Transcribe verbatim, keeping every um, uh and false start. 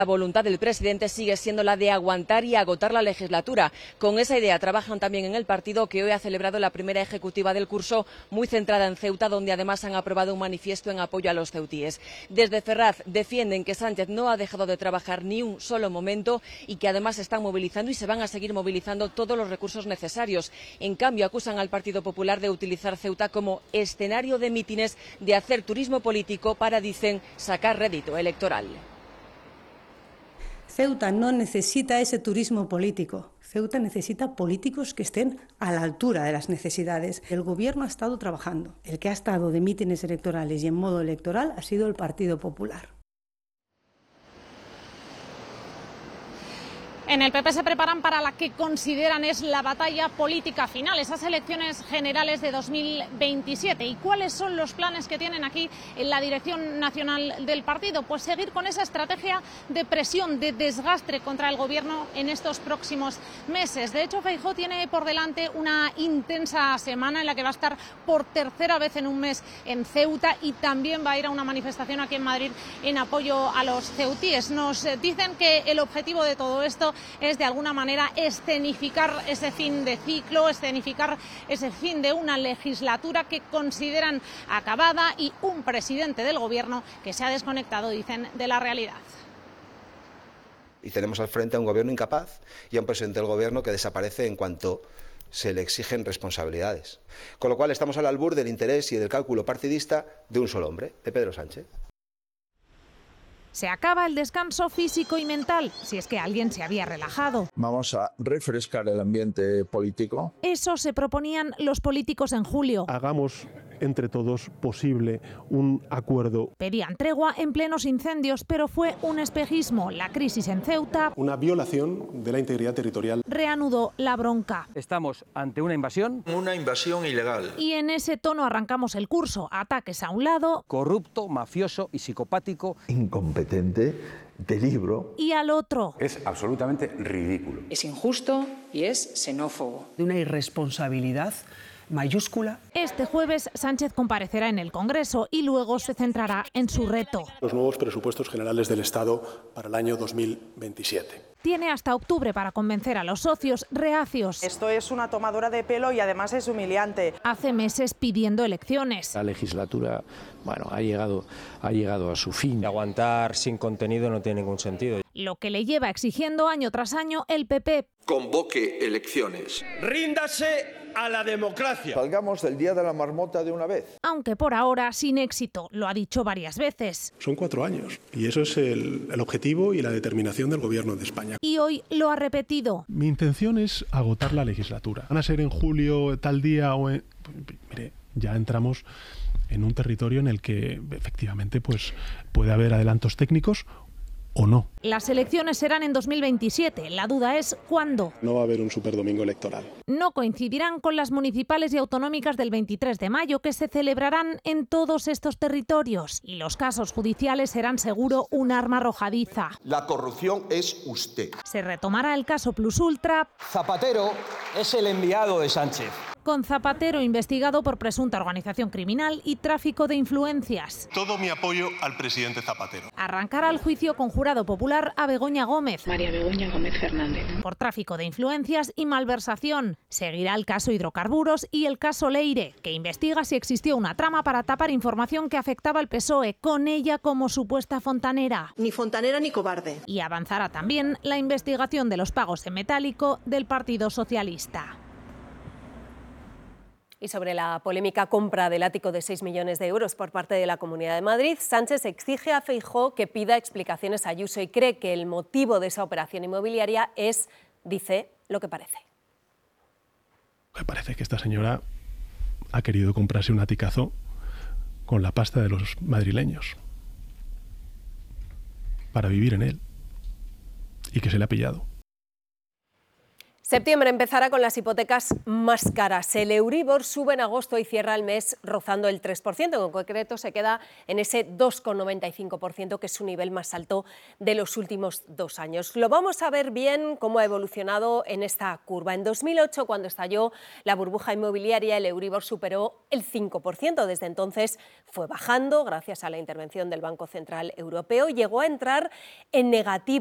La voluntad del presidente sigue siendo la de aguantar y agotar la legislatura. Con esa idea trabajan también en el partido, que hoy ha celebrado la primera ejecutiva del curso, muy centrada en Ceuta, donde además han aprobado un manifiesto en apoyo a los ceutíes. Desde Ferraz defienden que Sánchez no ha dejado de trabajar ni un solo momento y que además están movilizando y se van a seguir movilizando todos los recursos necesarios. En cambio, acusan al Partido Popular de utilizar Ceuta como escenario de mítines, de hacer turismo político para, dicen, sacar rédito electoral. Ceuta no necesita ese turismo político. Ceuta necesita políticos que estén a la altura de las necesidades. El Gobierno ha estado trabajando. El que ha estado de mítines electorales y en modo electoral ha sido el Partido Popular. En el P P se preparan para la que consideran es la batalla política final, esas elecciones generales de dos mil veintisiete. ¿Y cuáles son los planes que tienen aquí en la dirección nacional del partido? Pues seguir con esa estrategia de presión, de desgaste contra el Gobierno en estos próximos meses. De hecho, Feijóo tiene por delante una intensa semana en la que va a estar por tercera vez en un mes en Ceuta y también va a ir a una manifestación aquí en Madrid en apoyo a los ceutíes. Nos dicen que el objetivo de todo esto es de alguna manera escenificar ese fin de ciclo, escenificar ese fin de una legislatura que consideran acabada y un presidente del Gobierno que se ha desconectado, dicen, de la realidad. Y tenemos al frente a un Gobierno incapaz y a un presidente del Gobierno que desaparece en cuanto se le exigen responsabilidades. Con lo cual estamos al albur del interés y del cálculo partidista de un solo hombre, de Pedro Sánchez. Se acaba el descanso físico y mental, si es que alguien se había relajado. Vamos a refrescar el ambiente político. Eso se proponían los políticos en julio. Hagamos entre todos posible un acuerdo. Pedían tregua en plenos incendios, pero fue un espejismo. La crisis en Ceuta, una violación de la integridad territorial, reanudó la bronca. Estamos ante una invasión. Una invasión ilegal. Y en ese tono arrancamos el curso. Ataques a un lado. Corrupto, mafioso y psicopático. Incompetente. De libro. Y al otro. Es absolutamente ridículo. Es injusto y es xenófobo. De una irresponsabilidad mayúscula. Este jueves Sánchez comparecerá en el Congreso y luego se centrará en su reto. Los nuevos presupuestos generales del Estado para el año dos mil veintisiete. Tiene hasta octubre para convencer a los socios reacios. Esto es una tomadura de pelo y además es humillante. Hace meses pidiendo elecciones. La legislatura, bueno, ha llegado, ha llegado a su fin. Y aguantar sin contenido no tiene ningún sentido. Lo que le lleva exigiendo año tras año el P P. Convoque elecciones. Ríndase a la democracia. Salgamos del día de la marmota de una vez. Aunque por ahora sin éxito, lo ha dicho varias veces. Son cuatro años y eso es el, el objetivo y la determinación del Gobierno de España. Y hoy lo ha repetido. Mi intención es agotar la legislatura. Van a ser en julio tal día o en... Mire, ya entramos en un territorio en el que efectivamente pues, puede haber adelantos técnicos o no. Las elecciones serán en dos mil veintisiete. La duda es ¿cuándo? No va a haber un superdomingo electoral. No coincidirán con las municipales y autonómicas del veintitrés de mayo, que se celebrarán en todos estos territorios. Y los casos judiciales serán seguro un arma arrojadiza. La corrupción es usted. Se retomará el caso Plus Ultra. Zapatero es el enviado de Sánchez. Con Zapatero investigado por presunta organización criminal y tráfico de influencias. Todo mi apoyo al presidente Zapatero. Arrancará el juicio con jurado popular a Begoña Gómez. María Begoña Gómez Fernández. Por tráfico de influencias y malversación. Seguirá el caso Hidrocarburos y el caso Leire, que investiga si existió una trama para tapar información que afectaba al P S O E, con ella como supuesta fontanera. Ni fontanera ni cobarde. Y avanzará también la investigación de los pagos en metálico del Partido Socialista. Y sobre la polémica compra del ático de seis millones de euros por parte de la Comunidad de Madrid, Sánchez exige a Feijóo que pida explicaciones a Ayuso y cree que el motivo de esa operación inmobiliaria es, dice, lo que parece. Me parece que esta señora ha querido comprarse un aticazo con la pasta de los madrileños para vivir en él y que se le ha pillado. Septiembre empezará con las hipotecas más caras. El Euribor sube en agosto y cierra el mes rozando el tres por ciento. En concreto se queda en ese dos coma noventa y cinco por ciento, que es su nivel más alto de los últimos dos años. Lo vamos a ver bien cómo ha evolucionado en esta curva. En dos mil ocho, cuando estalló la burbuja inmobiliaria, el Euribor superó el cinco por ciento. Desde entonces fue bajando gracias a la intervención del Banco Central Europeo y llegó a entrar en negativo